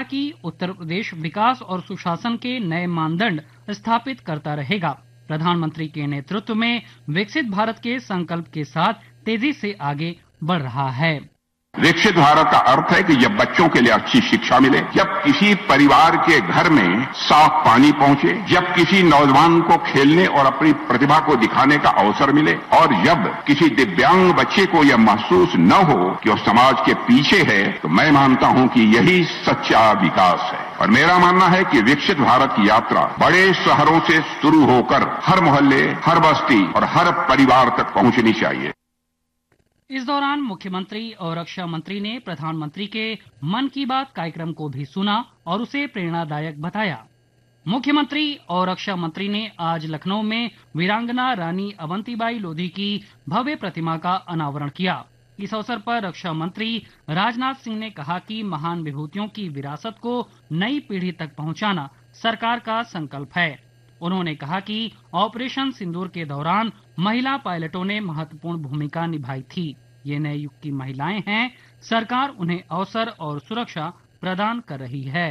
कि उत्तर प्रदेश विकास और सुशासन के नए मानदंड स्थापित करता रहेगा। प्रधानमंत्री के नेतृत्व में विकसित भारत के संकल्प के साथ तेजी से आगे बढ़ रहा है। विकसित भारत का अर्थ है कि जब बच्चों के लिए अच्छी शिक्षा मिले, जब किसी परिवार के घर में साफ पानी पहुंचे, जब किसी नौजवान को खेलने और अपनी प्रतिभा को दिखाने का अवसर मिले, और जब किसी दिव्यांग बच्चे को यह महसूस न हो कि वह समाज के पीछे है, तो मैं मानता हूं कि यही सच्चा विकास है। और मेरा मानना है कि विकसित भारत की यात्रा बड़े शहरों से शुरू होकर हर मोहल्ले, हर बस्ती और हर परिवार तक पहुंचनी चाहिए। इस दौरान मुख्यमंत्री और रक्षा मंत्री ने प्रधानमंत्री के मन की बात कार्यक्रम को भी सुना और उसे प्रेरणादायक बताया। मुख्यमंत्री और रक्षा मंत्री ने आज लखनऊ में वीरांगना रानी अवंतीबाई लोधी की भव्य प्रतिमा का अनावरण किया। इस अवसर पर रक्षा मंत्री राजनाथ सिंह ने कहा कि महान विभूतियों की विरासत को नई पीढ़ी तक पहुंचाना सरकार का संकल्प है। उन्होंने कहा कि ऑपरेशन सिंदूर के दौरान महिला पायलटों ने महत्वपूर्ण भूमिका निभाई थी। ये नए युग की महिलाएं हैं, सरकार उन्हें अवसर और सुरक्षा प्रदान कर रही है।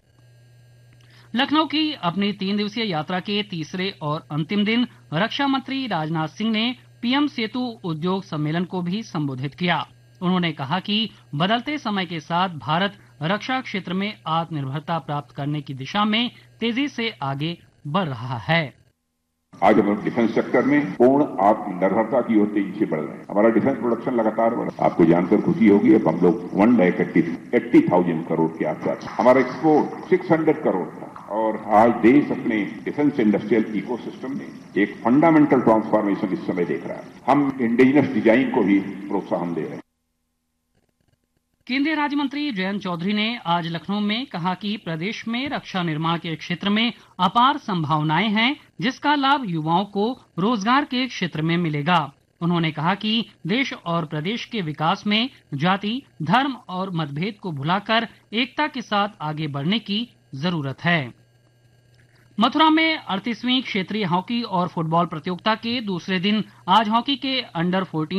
लखनऊ की अपनी 3 दिवसीय यात्रा के तीसरे और अंतिम दिन रक्षा मंत्री राजनाथ सिंह ने पीएम सेतु उद्योग सम्मेलन को भी संबोधित किया। उन्होंने कहा कि बदलते समय के साथ भारत रक्षा क्षेत्र में आत्मनिर्भरता प्राप्त करने की दिशा में तेजी से आगे बढ़ रहा है। आज हम डिफेंस सेक्टर में पूर्ण आत्मनिर्भरता की ओर तेजी से बढ़ रहे हैं। हमारा डिफेंस प्रोडक्शन लगातार बढ़ रहा है। आपको जानकर खुशी होगी, अब हम लोग 1,80,000 करोड़ के आसपास, हमारा एक्सपोर्ट 600 करोड़ था। और आज देश अपने डिफेंस इंडस्ट्रियल इकोसिस्टम में एक फंडामेंटल ट्रांसफॉर्मेशन इस समय देख रहा है। हम इंडिजिनस डिजाइन को भी प्रोत्साहन दे रहे हैं। केंद्रीय राज्य मंत्री जयंत चौधरी ने आज लखनऊ में कहा कि प्रदेश में रक्षा निर्माण के क्षेत्र में अपार संभावनाएं हैं, जिसका लाभ युवाओं को रोजगार के क्षेत्र में मिलेगा। उन्होंने कहा कि देश और प्रदेश के विकास में जाति, धर्म और मतभेद को भुलाकर एकता के साथ आगे बढ़ने की जरूरत है। मथुरा में 38वीं क्षेत्रीय हॉकी और फुटबॉल प्रतियोगिता के दूसरे दिन आज हॉकी के अंडर 14